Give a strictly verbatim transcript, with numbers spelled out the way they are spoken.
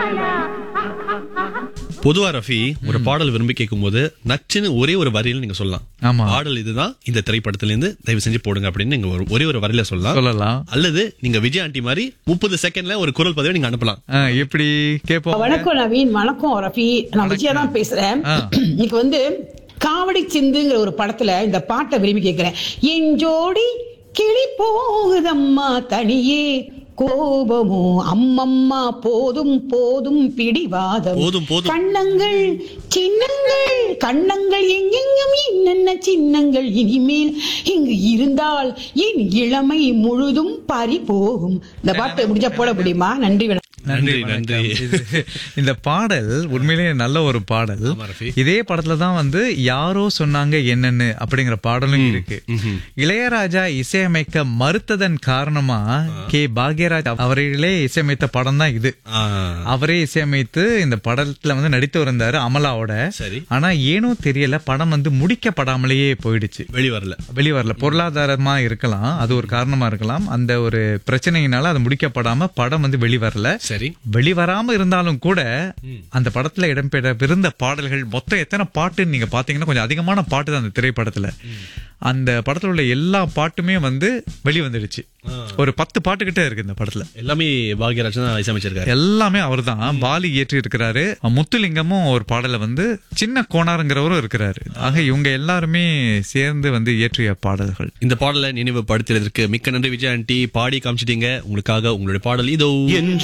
பொதுவா ரஃபி ஒரு பாடல் விரும்பி கேட்கும் போது நச்சுன்னு ஒரே ஒரு வரியில நீங்க சொல்லலாம். ஆமா. பாடல் இதுதான், இந்த திரைப்படத்துல இருந்து தயவு செஞ்சு போடுங்க அப்படின்னு நீங்க ஒரு- ஒரே ஒரு வரியில சொல்லலாம். சொல்லலாம். அல்லது நீங்க விஜய் ஆண்டி மாதிரி முப்பது செகண்ட்ல ஒரு குரல் பதிவை நீங்க அனுப்பலாம். ஆ, எப்படி கேப்போம்? வணக்கம் நவீன், வணக்கம் ரஃபி, நான் விஜயா தான் பேசுறேன். ஆ. இன்னைக்கு வந்து காவடி சிந்துங்கிற ஒரு படத்துல இந்த பாட்டை விரும்பி கேட்கிறேன். என் ஜோடி கிளி போகுதம்மா தனியே, கோபமோ அம்மம்மா போதும் போதும் பிடிவாதம், போதும், போதும். கண்ணங்கள் சின்னங்கள் கண்ணங்கள் எங்கெங்கும் என்னென்ன சின்னங்கள், இனிமேல் இங்கு இருந்தால் என் இளமை முழுதும் பறி போகும். இந்த பாட்டை முடிஞ்சா போட முடியுமா? நன்றி. வணக்கம். நன்றி, வணக்கம். நன்றி. இது- இந்த பாடல் உண்மையிலேயே நல்ல ஒரு பாடல். ஆமா, ரஃபி. இதே படத்துல தான் வந்து யாரோ சொன்னாங்க என்னன்னு அப்படிங்கிற பாடலும் இருக்கு. ம்ஹும். இளையராஜா இசையமைக்க மறுத்ததன் காரணமா கே பாக்யராஜ் அவர்களே இசையமைத்த படம் தான் இது. ஆ, அவரே இசையமைத்து இந்த படத்துல வந்து நடித்து வந்தாரு அமலாவோட. சரி. ஆனா ஏனோ தெரியல, படம் வந்து முடிக்கப்படாமலேயே போயிடுச்சு, வெளி வரல. வெளிவரல. பொருளாதாரமா இருக்கலாம், அது ஒரு காரணமா இருக்கலாம். அந்த ஒரு பிரச்சனையினால அது முடிக்கப்படாம படம் வந்து வெளிவரல. சரி. வெளிவராம இருந்தாலும் கூட அந்த படத்துல இடம்பெறவிருந்த பாடல்கள் மொத்தம் எத்தனை பாட்டுன்னு நீங்க பாத்தீங்கன்னா கொஞ்சம் அதிகமான பாட்டு தான் அந்த திரைப்படத்துல. அந்த படத்துல உள்ள எல்லா பாட்டுமே வந்து வெளிவந்துடுச்சு. ஒரு பத்து பாட்டு கிட்ட இருக்கு இந்த படத்துல. எல்லாமே பாக்யராஜ் தான் இசையமைச்சிருக்காரு. எல்லாமே அவர் தான் பாலி ஏற்றி இருக்கிறாரு. முத்துலிங்கமும் ஒரு பாடல வந்து சின்ன கோணாருங்கிறவரும் இருக்கிறாரு. ஆக இவங்க எல்லாருமே சேர்ந்து வந்து இயற்றிய பாடல்கள். இந்த பாடலை நினைவுபடுத்துறதுக்கு மிக்க நன்றி விஜய் ஆண்டி. பாடி காமிச்சிட்டீங்க. உங்களுக்காக உங்களுடைய பாடல் இதோ.